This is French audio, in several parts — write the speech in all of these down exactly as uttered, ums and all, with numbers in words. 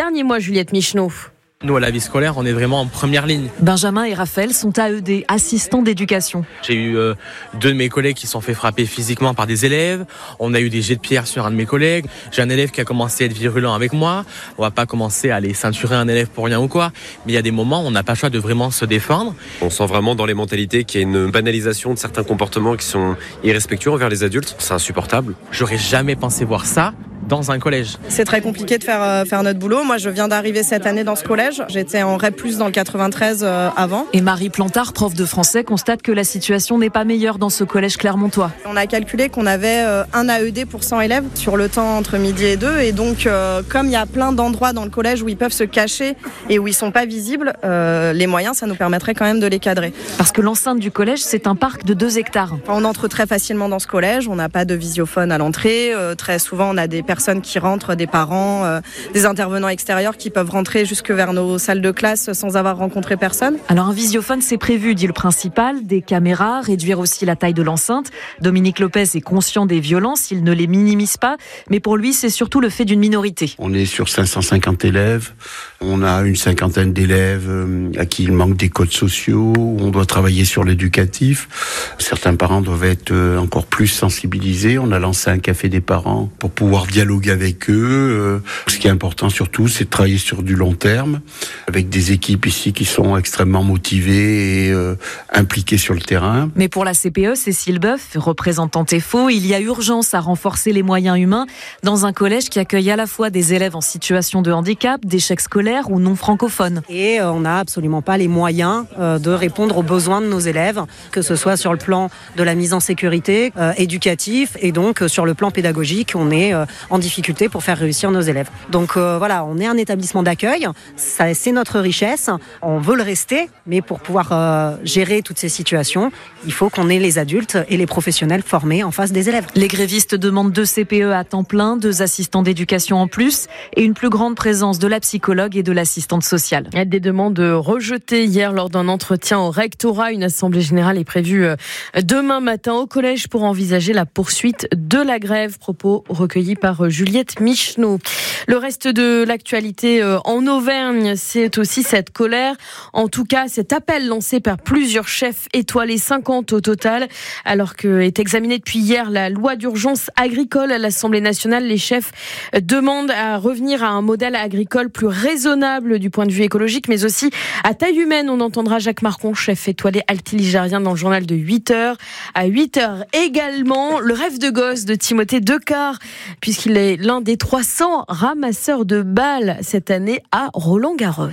derniers mois, Juliette Micheneau. Nous, à la vie scolaire, on est vraiment en première ligne. Benjamin et Raphaël sont A E D, assistants d'éducation. J'ai eu euh, deux de mes collègues qui se sont fait frapper physiquement par des élèves. On a eu des jets de pierre sur un de mes collègues. J'ai un élève qui a commencé à être virulent avec moi. On va pas commencer à aller ceinturer un élève pour rien ou quoi. Mais il y a des moments où on n'a pas le choix de vraiment se défendre. On sent vraiment dans les mentalités qu'il y a une banalisation de certains comportements qui sont irrespectueux envers les adultes. C'est insupportable. J'aurais jamais pensé voir ça dans un collège. C'est très compliqué de faire, euh, faire notre boulot. Moi, je viens d'arriver cette année dans ce collège. J'étais en R E P plus, dans le quatre-vingt-treize euh, avant. Et Marie Plantard, prof de français, constate que la situation n'est pas meilleure dans ce collège clermontois. On a calculé qu'on avait euh, un A E D pour cent élèves sur le temps entre midi et deux. Et donc, euh, comme il y a plein d'endroits dans le collège où ils peuvent se cacher et où ils sont pas visibles, euh, les moyens, ça nous permettrait quand même de les cadrer. Parce que l'enceinte du collège, c'est un parc de deux hectares. On entre très facilement dans ce collège. On n'a pas de visiophone à l'entrée. Euh, très souvent, on a des personnes qui rentrent, des parents, euh, des intervenants extérieurs qui peuvent rentrer jusque vers nos salles de classe sans avoir rencontré personne. Alors un visiophone, c'est prévu, dit le principal, des caméras, réduire aussi la taille de l'enceinte. Dominique Lopez est conscient des violences, il ne les minimise pas, mais pour lui, c'est surtout le fait d'une minorité. On est sur cinq cent cinquante élèves, on a une cinquantaine d'élèves à qui il manque des codes sociaux, on doit travailler sur l'éducatif. Certains parents doivent être encore plus sensibilisés. On a lancé un café des parents pour pouvoir dialoguer avec avec eux. Ce qui est important surtout, c'est de travailler sur du long terme, avec des équipes ici qui sont extrêmement motivées et euh, impliquées sur le terrain. Mais pour la C P E, Cécile Boeuf, représentante F O, il y a urgence à renforcer les moyens humains dans un collège qui accueille à la fois des élèves en situation de handicap, d'échec scolaire ou non francophones. Et on n'a absolument pas les moyens de répondre aux besoins de nos élèves, que ce soit sur le plan de la mise en sécurité, euh, éducatif, et donc sur le plan pédagogique, on est euh, en difficulté pour faire réussir nos élèves. Donc euh, voilà, on est un établissement d'accueil, ça, c'est notre richesse, on veut le rester, mais pour pouvoir euh, gérer toutes ces situations, il faut qu'on ait les adultes et les professionnels formés en face des élèves. Les grévistes demandent deux C P E à temps plein, deux assistants d'éducation en plus et une plus grande présence de la psychologue et de l'assistante sociale. Des demandes rejetées hier lors d'un entretien au rectorat. Une assemblée générale est prévue demain matin au collège pour envisager la poursuite de la grève. Propos recueillis par Juliette Micheneau. Le reste de l'actualité en Auvergne, c'est aussi cette colère. En tout cas, cet appel lancé par plusieurs chefs étoilés, cinquante au total, alors que est examinée depuis hier la loi d'urgence agricole à l'Assemblée nationale. Les chefs demandent à revenir à un modèle agricole plus raisonnable du point de vue écologique, mais aussi à taille humaine. On entendra Jacques Marcon, chef étoilé altiligérien, dans le journal de huit heures. À huit heures également, le rêve de gosse de Timothée Decart, puisqu'il est l'un des trois cents ramasseurs de balles cette année à Roland-Garros.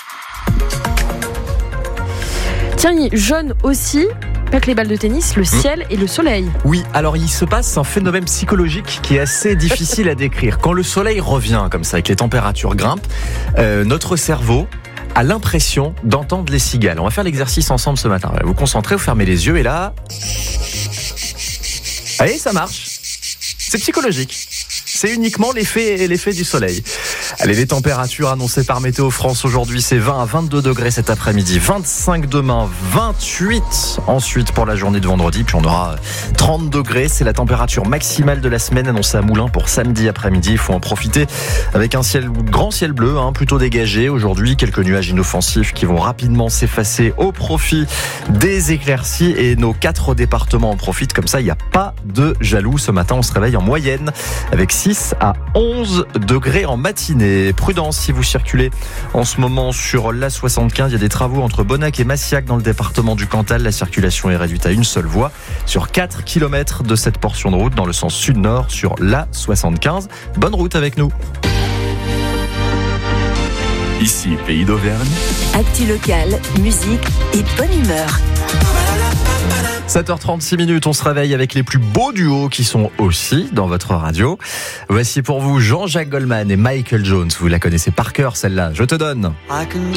Tiens, jeune aussi, pas que les balles de tennis, le ciel mmh. et le soleil. Oui, alors il se passe un phénomène psychologique qui est assez difficile à décrire. Quand le soleil revient comme ça et que les températures grimpent, euh, notre cerveau a l'impression d'entendre les cigales. On va faire l'exercice ensemble ce matin. Vous vous concentrez, vous fermez les yeux et là... Allez, ça marche. C'est psychologique. C'est uniquement l'effet, l'effet du soleil. Allez, les températures annoncées par Météo France aujourd'hui, c'est vingt à vingt-deux degrés cet après-midi, vingt-cinq demain, vingt-huit ensuite pour la journée de vendredi, puis on aura trente degrés. C'est la température maximale de la semaine annoncée à Moulins pour samedi après-midi. Il faut en profiter avec un ciel, grand ciel bleu, hein, plutôt dégagé. Aujourd'hui, quelques nuages inoffensifs qui vont rapidement s'effacer au profit des éclaircies et nos quatre départements en profitent. Comme ça, il n'y a pas de jaloux. Ce matin, on se réveille en moyenne avec six à onze degrés en matinée. Prudence si vous circulez en ce moment sur l'A soixante-quinze. Il y a des travaux entre Bonnac et Massiac dans le département du Cantal. La circulation est réduite à une seule voie sur quatre kilomètres de cette portion de route dans le sens sud-nord sur l'A soixante-quinze. Bonne route avec nous. Ici, Pays d'Auvergne. Actu locale, musique et bonne humeur. sept heures trente-six minutes, on se réveille avec les plus beaux duos qui sont aussi dans votre radio. Voici pour vous Jean-Jacques Goldman et Michael Jones. Vous la connaissez par cœur celle-là. Je te donne.